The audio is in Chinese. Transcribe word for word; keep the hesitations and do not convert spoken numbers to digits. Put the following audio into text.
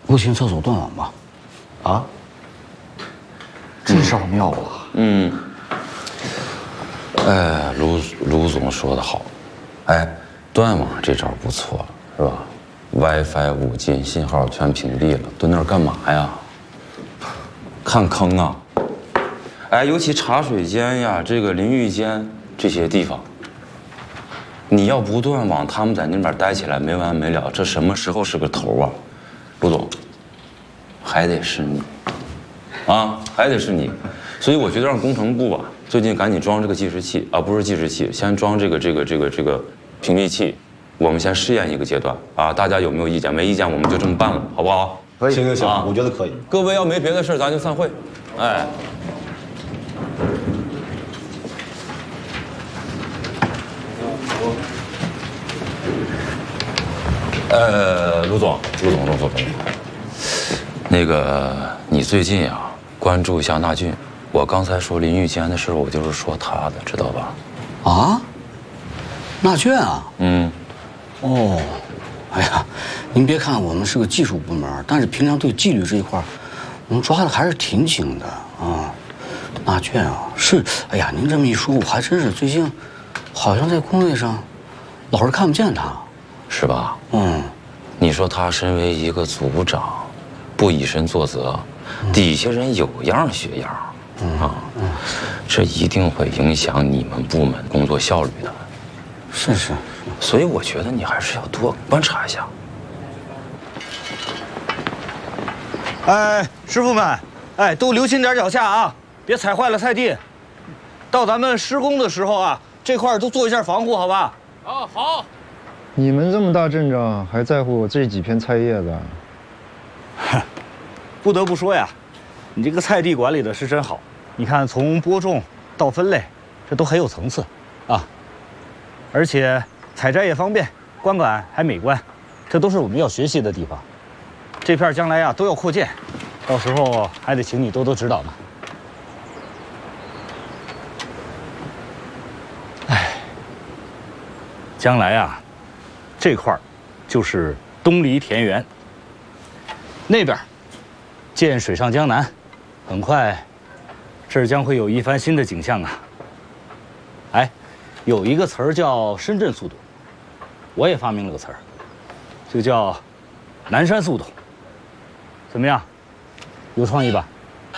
不行，厕所断网吧？ 啊？这招妙啊！ 嗯。哎，卢卢总说的好，哎，断网这招不错，是吧 ？WiFi、五 G 信号全屏蔽了，蹲那儿干嘛呀？看坑啊！哎，尤其茶水间呀，这个淋浴间这些地方，你要不断网，他们在那边待起来没完没了，这什么时候是个头啊？卢总，还得是你，啊，还得是你，所以我觉得让工程部啊，最近赶紧装这个计时器啊，不是计时器，先装这个这个这个这个屏蔽器，我们先试验一个阶段啊，大家有没有意见？没意见我们就这么办了，好不好？ 可以， 行行行， 啊我觉得可以。 各位要没别的事，咱就散会。哎。呃，卢总，卢总，卢总，卢总，那个你最近啊，关注一下纳俊。我刚才说淋浴间的事，我就是说他的，知道吧？ 啊？纳俊啊？ 嗯。 哦，哎呀，您别看我们是个技术部门，但是平常对纪律这一块，我们抓的还是挺紧的啊。纳俊啊，是，哎呀，您这么一说，我还真是最近，好像在工位上，老是看不见他。 是吧？ 嗯， 你说他身为一个组长，不以身作则，底下人有样学样，啊，这一定会影响你们部门工作效率的。 是是， 所以我觉得你还是要多观察一下。 哎，师傅们，哎，都留心点脚下啊，别踩坏了菜地。到咱们施工的时候啊，这块都做一下防护，好吧？ 啊，好。 你们这么大阵仗，还在乎我这几片菜叶子？ 不得不说呀，你这个菜地管理的是真好。你看，从播种到分类，这都很有层次，啊。而且采摘也方便，观感还美观，这都是我们要学习的地方。这片将来呀都要扩建，到时候还得请你多多指导呢。哎，将来啊。这块儿就是东篱田园，那边建水上江南，很快这儿将会有一番新的景象啊！哎，有一个词儿叫深圳速度，我也发明了个词儿，就叫南山速度。怎么样？有创意吧？